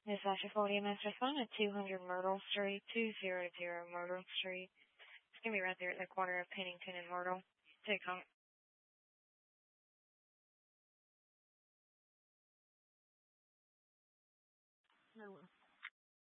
Dispatcher 40 MS respond at 200 Myrtle Street, 200 Myrtle Street. It's going to be right there at the corner of Pennington and Myrtle. Take home. No.